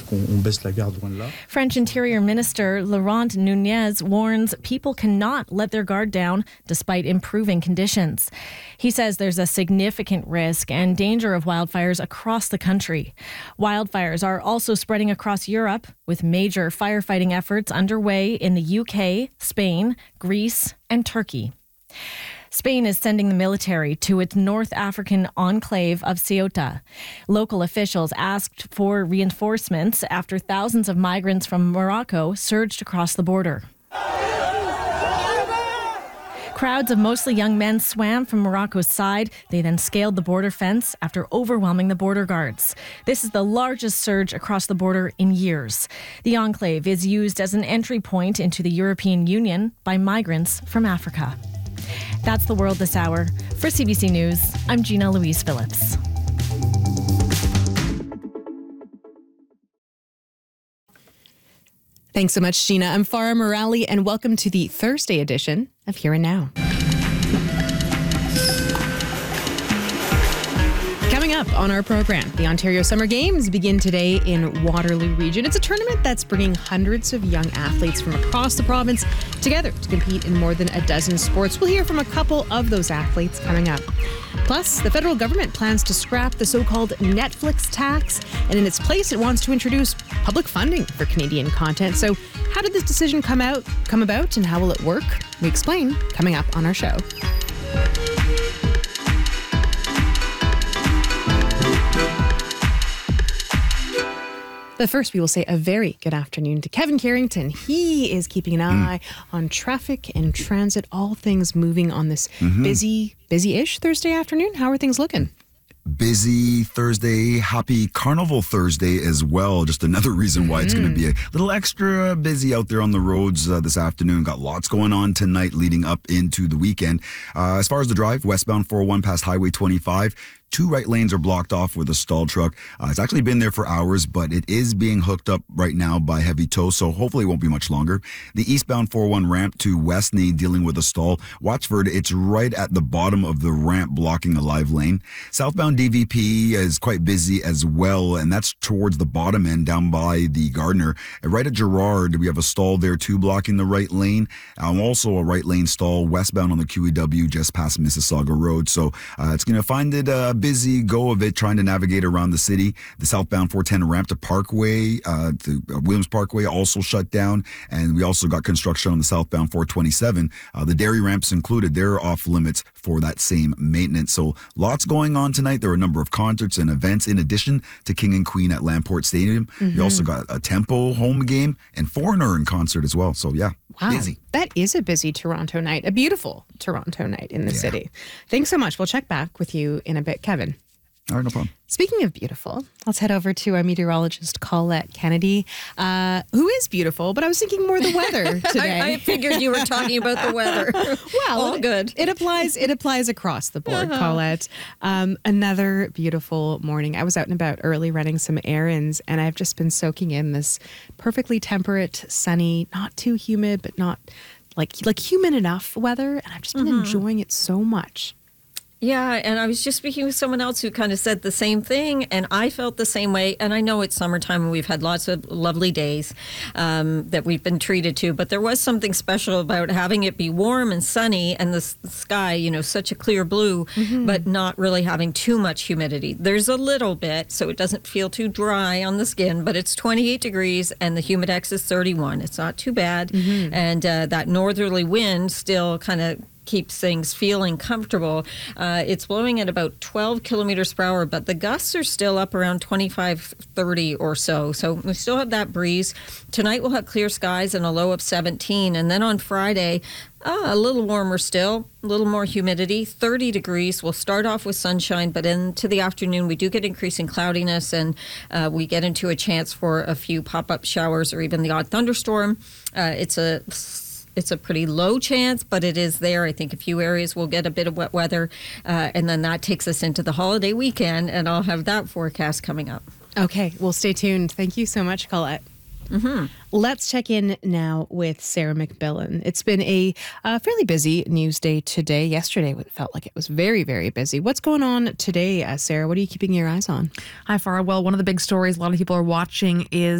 qu'on baisse la garde loin de là. French Interior Minister Laurent Nunez warns people cannot let their guard down despite improving conditions. He says there's a significant risk and danger of wildfires across the country. Wildfires are also spreading across Europe, with major firefighting efforts underway in the UK, Spain, Greece, and Turkey. Spain is sending the military to its North African enclave of Ceuta. Local officials asked for reinforcements after thousands of migrants from Morocco surged across the border. Crowds of mostly young men swam from Morocco's side. They then scaled the border fence after overwhelming the border guards. This is the largest surge across the border in years. The enclave is used as an entry point into the European Union by migrants from Africa. That's the world this hour. For CBC News, I'm Gina Louise Phillips. Thanks so much, Gina. I'm Farah Morali, and welcome to the Thursday edition of Here and Now. Coming up on our program, the Ontario Summer Games begin today in Waterloo Region. It's a tournament that's bringing hundreds of young athletes from across the province together to compete in more than a dozen sports. We'll hear from a couple of those athletes coming up. Plus, the federal government plans to scrap the so-called Netflix tax, and in its place, it wants to introduce public funding for Canadian content. So how did this decision come about, and how will it work? We explain coming up on our show. But first, we will say a very good afternoon to Kevin Carrington. He is keeping an eye on traffic and transit, all things moving on this busy-ish Thursday afternoon. How are things looking? Busy Thursday, happy Carnival Thursday as well. Just another reason why it's going to be a little extra busy out there on the roads this afternoon. Got lots going on tonight leading up into the weekend. As far as the drive, westbound 401 past Highway 25, 2 right lanes are blocked off with a stalled truck. It's actually been there for hours, but it is being hooked up right now by heavy tow, so hopefully it won't be much longer. The eastbound 401 ramp to Westney dealing with a stall. Watchford, it's right at the bottom of the ramp blocking a live lane. Southbound DVP is quite busy as well, and that's towards the bottom end down by the Gardner. And right at Gerrard, we have a stall there too blocking the right lane. Also a right lane stall westbound on the QEW just past Mississauga Road. So it's going to find it busy go of it trying to navigate around the city. The southbound 410 ramp to Parkway, to Williams Parkway also shut down. And we also got construction on the southbound 427. The dairy ramps included, they're off limits for that same maintenance. So lots going on tonight. There are a number of concerts and events in addition to King and Queen at Lamport Stadium. We also got a Tempo home game and Foreigner in concert as well. So yeah, wow, busy. That is a busy Toronto night, a beautiful Toronto night in the city. Thanks so much. We'll check back with you in a bit, Kevin. All right, no problem. Speaking of beautiful, let's head over to our meteorologist, Colette Kennedy, who is beautiful, but I was thinking more the weather today. I figured you were talking about the weather. Well, all good. It applies across the board, Colette. Another beautiful morning. I was out and about early running some errands, and I've just been soaking in this perfectly temperate, sunny, not too humid, but not like humid enough weather, and I've just been enjoying it so much. Yeah, and I was just speaking with someone else who kind of said the same thing, and I felt the same way. And I know it's summertime and we've had lots of lovely days that we've been treated to, but there was something special about having it be warm and sunny and the sky, such a clear blue, but not really having too much humidity. There's a little bit, so it doesn't feel too dry on the skin, but it's 28 degrees and the humidex is 31. It's not too bad. And that northerly wind still kind of keeps things feeling comfortable. It's blowing at about 12 kilometers per hour, but the gusts are still up around 25, 30 or so. So we still have that breeze. Tonight we'll have clear skies and a low of 17. And then on Friday, a little warmer still, a little more humidity, 30 degrees. We'll start off with sunshine, but into the afternoon we do get increasing cloudiness, and we get into a chance for a few pop-up showers or even the odd thunderstorm. It's a pretty low chance, but it is there. I think a few areas will get a bit of wet weather, and then that takes us into the holiday weekend, and I'll have that forecast coming up. Okay, well, stay tuned. Thank you so much, Colette. Let's check in now with Sarah McMillan. It's been a fairly busy news day today. Yesterday, it felt like it was very, very busy. What's going on today, Sarah? What are you keeping your eyes on? Hi, Farah. Well, one of the big stories a lot of people are watching is